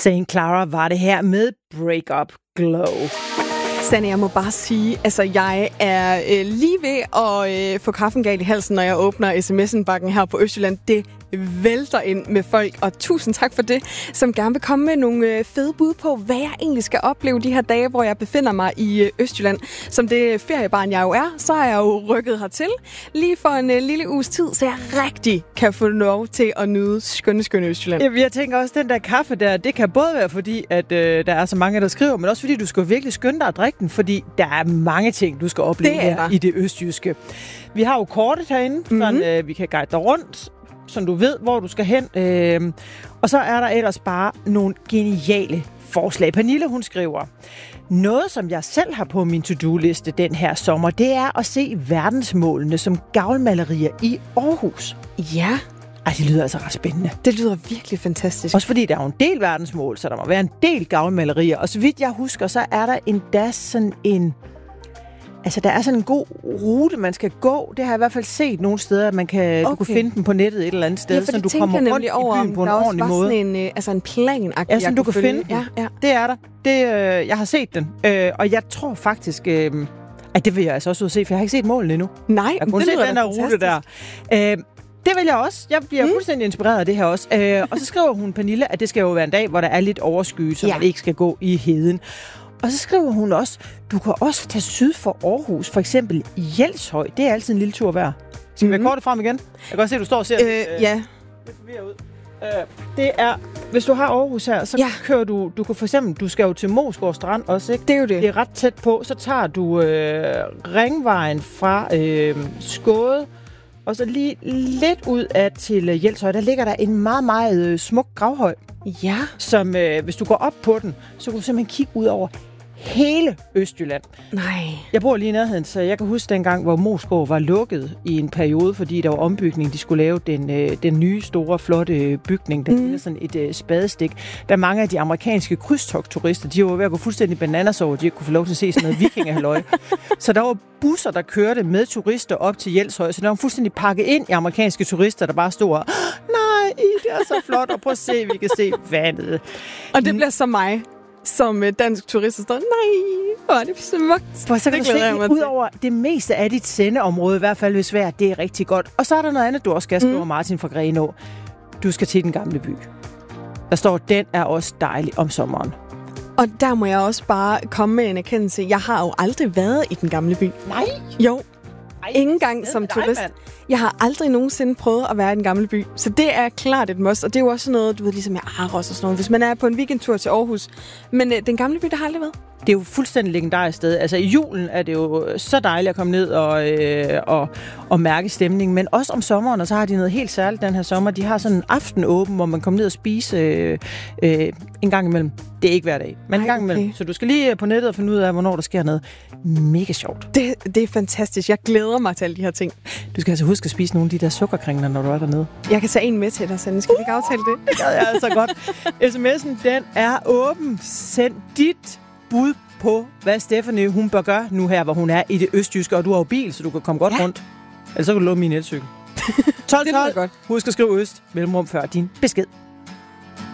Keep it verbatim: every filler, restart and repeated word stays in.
Saint Clara var det her med Break Up Glow. Sanne, jeg må bare sige, altså jeg er øh, lige ved at øh, få kaffen galt i halsen, når jeg åbner sms'en-bakken her på Østjylland. Det vælter ind med folk, og tusind tak for det, som gerne vil komme med nogle øh, fede bud på, hvad jeg egentlig skal opleve de her dage, hvor jeg befinder mig i øh, Østjylland. Som det feriebarn, jeg jo er, så er jeg jo rykket hertil lige for en øh, lille uges tid, så jeg rigtig kan få lov til at nyde skønne, skønne Østjylland. Jamen, jeg tænker også, den der kaffe der, det kan både være fordi, at øh, der er så mange, der skriver, men også fordi, du skal virkelig skynde dig at drikke den, fordi der er mange ting, du skal opleve her i det østjyske. Vi har jo kortet herinde, mm-hmm. sådan øh, vi kan guide dig rundt, så du ved, hvor du skal hen. Øh, og så er der ellers bare nogle geniale forslag. Pernille, hun skriver, noget, som jeg selv har på min to-do-liste den her sommer, det er at se verdensmålene som gavlmalerier i Aarhus. Ja. Ej, det lyder altså ret spændende. Det lyder virkelig fantastisk. Også fordi der er jo en del verdensmål, så der må være en del gavlmalerier. Og så vidt jeg husker, så er der endda sådan en... Altså, der er sådan en god rute, man skal gå. Det har jeg i hvert fald set nogle steder, at man kan, okay. du kan finde den på nettet et eller andet sted, ja, så du kommer rundt over, i byen på en ordentlig måde. Der er også sådan en, altså en plan, ja, som du kan følge. finde ja, ja. Det er der. Det, øh, jeg har set den, øh, og jeg tror faktisk, øh, at det vil jeg altså også ud at se, for jeg har ikke set målene endnu. Nej, jeg kan kun se den der rute der. Øh, det vil jeg også. Jeg bliver mm. fuldstændig inspireret af det her også. Øh, og så skriver hun, Pernille, at det skal jo være en dag, hvor der er lidt overskyet, så ja. man ikke skal gå i heden. Og så skriver hun også, du kan også tage syd for Aarhus, for eksempel Jelshøj. Det er altid en lille tur værd. Skal vi mm-hmm. kortet frem igen? Jeg kan godt se, at du står og ser øh, øh, ja. lidt forvirret ud. Øh, det er, hvis du har Aarhus her, så ja. kører du, du kan for eksempel, du skal jo til Moesgaard Strand også, ikke? Det er jo det. Det er ret tæt på. Så tager du øh, ringvejen fra øh, Skåde, og så lige lidt ud af til øh, Jelshøj, der ligger der en meget, meget øh, smuk gravhøj. Ja. Som, øh, hvis du går op på den, så kan du simpelthen kigge ud over hele Østjylland. Nej. Jeg bor lige i nærheden, så jeg kan huske dengang, hvor Moesgaard var lukket i en periode, fordi der var ombygning. De skulle lave den, øh, den nye, store, flotte bygning, der mm. er sådan et øh, spadestik. Der mange af de amerikanske krydstogtturister, de var ved at gå fuldstændig bananas over, de ikke kunne få lov til at se sådan noget vikingehalløj. Så der var busser, der kørte med turister op til Jelshøj, så der var fuldstændig pakket ind i amerikanske turister, der bare stod og, nej, det er så flot, og prøv at se, vi kan se vandet. Og det bliver så mig. Som dansk turist står, nej, hvor er det smukt. For så kan det du se, ud over det meste af dit sendeområde, i hvert fald hvis vejret, det er rigtig godt. Og så er der noget andet, du også skal skrive, mm. Martin fra Grenaa. Du skal til Den Gamle By. Der står, den er også dejlig om sommeren. Og der må jeg også bare komme med en erkendelse. Jeg har jo aldrig været i Den Gamle By. Nej. Jo. Ej, ingen gang som turist. Dig, jeg har aldrig nogensinde prøvet at være i Den Gamle By. Så det er klart et must. Og det er jo også noget, du ved, ligesom jeg Aros og sådan noget. Hvis man er på en weekendtur til Aarhus. Men øh, Den Gamle By, der har aldrig været. Det er jo fuldstændig legendarisk sted. Altså i julen er det jo så dejligt at komme ned og, øh, og, og mærke stemningen. Men også om sommeren, og så har de noget helt særligt den her sommer. De har sådan en aften åben, hvor man kommer ned og spise øh, øh, en gang imellem. Det er ikke hver dag, men Ej, en gang imellem. Okay. Så du skal lige på nettet og finde ud af, hvornår der sker noget. Mega sjovt. Det, det er fantastisk. Jeg glæder mig til alle de her ting. Du skal altså huske at spise nogle af de der sukkerkringler, når du er dernede. Jeg kan tage en med til dig, Sanne. Skal vi ikke aftale det? Det gør jeg altså godt. sms'en, den er åben. Send dit bud på, hvad Stephanie hun bør gøre nu her, hvor hun er i det østjyske, og du har jo bil, så du kan komme godt ja. rundt. Ellers så kan du låne min elcykel. tolv tolv. Husk at skrive øst mellemrum før din besked.